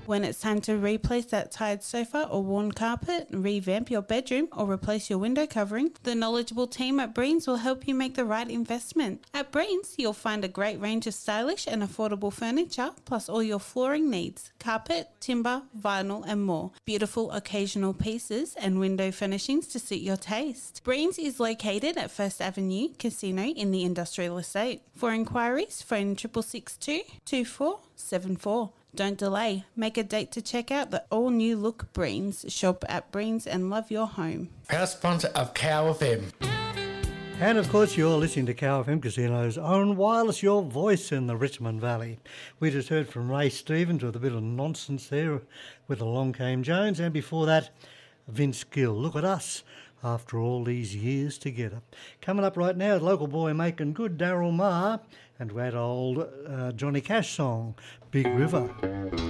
When it's time to replace that tired sofa or worn carpet, revamp your bedroom or replace your window covering, the knowledgeable team at Breens will help you make the right investment. At Breens, you'll find a great range of stylish and affordable furniture, plus all your flooring needs, carpet, timber, vinyl and more. Beautiful occasional pieces and window furnishings to suit your taste. Breens is located at First Avenue Casino in the Industrial Estate. For inquiries, phone 6662 2474. Don't delay. Make a date to check out the all-new look Breens. Shop at Breens and love your home. Proud sponsor of Cow FM. And of course you're listening to Cow FM Casino's own Wireless, your voice in the Richmond Valley. We just heard from Ray Stevens with a bit of nonsense there with Along Came Jones, and before that Vince Gill. Look at us after all these years together. Coming up right now, local boy making good, Daryl Marr, and we had old Johnny Cash song, Big River.